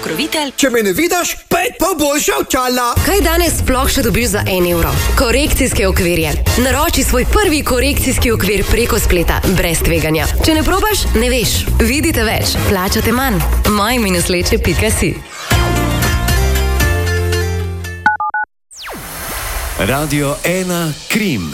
Pokrovitelj. Če me ne vidiš, 5 pa boljša očala. Kaj danes sploh še dobiš za 1 evro? Korekcijske okvirje. Naroči svoj prvi korekcijski okvir preko spleta, brez tveganja. Če ne probaš, ne veš. Vidite več, plačate manj. moj-leče.si. Radio 1 Krim.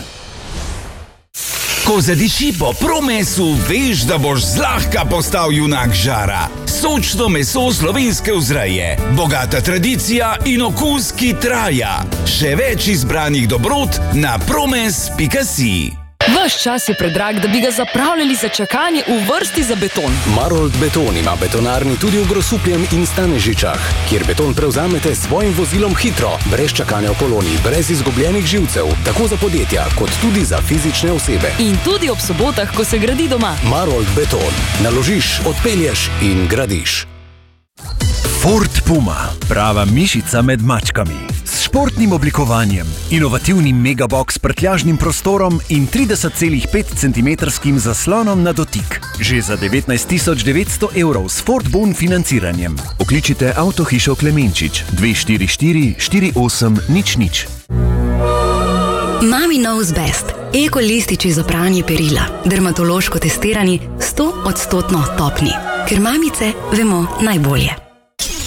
Ko zadiši po promesu, veš, da boš zlahka postal junak žara. Sočno meso slovenske vzreje, bogata tradicija in okus, ki traja. Še več izbranih dobrot na promes.si. Vaš čas je predrag, da bi ga zapravljali za čakanje v vrsti za beton. Marold Beton ima betonarni tudi v Grosupljem in Stanežičah, kjer beton prevzamete s svojim vozilom hitro, brez čakanja v koloni, brez izgubljenih živcev, tako za podjetja, kot tudi za fizične osebe. In tudi ob sobotah, ko se gradi doma. Marold Beton. Naložiš, odpelješ in gradiš. Ford Puma, prava mišica med mačkami. S športnim oblikovanjem, inovativnim megabox s prtljažnim prostorom in 30,5 cm zaslonom na dotik. Že za 19.900 evrov s Ford Bon financiranjem. Okličite Avtohišo Klemenčič 244 4800. Mami knows best. Eko lističi za pranje perila. Dermatološko testirani, 100% topni. Ker mamice vemo najbolje.